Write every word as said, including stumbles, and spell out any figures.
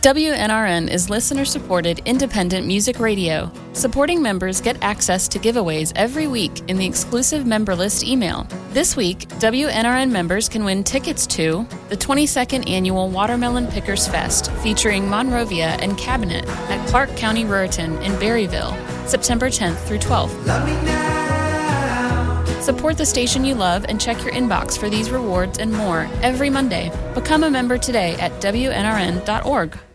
W N R N is listener-supported independent music radio. Supporting members get access to giveaways every week in the exclusive member list email. This week, W N R N members can win tickets to the twenty-second Annual Watermelon Pickers Fest featuring Monrovia and Cabinet at Clark County Ruritan in Berryville, September tenth through twelfth. Love me now. Support the station you love and check your inbox for these rewards and more every Monday. Become a member today at W N R N dot org.